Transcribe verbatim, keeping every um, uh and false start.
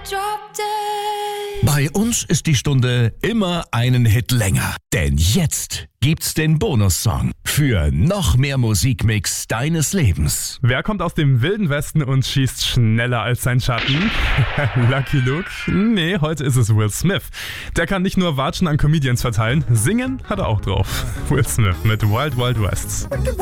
drop dead. Bei uns ist die Stunde immer einen Hit länger. Denn jetzt gibt's den Bonussong für noch mehr Musikmix deines Lebens. Wer kommt aus dem wilden Westen und schießt schneller als sein Schatten? Lucky Luke? Nee, heute ist es Will Smith. Der kann nicht nur Watschen an Comedians verteilen, singen hat er auch drauf. Will Smith mit Wild Wild West.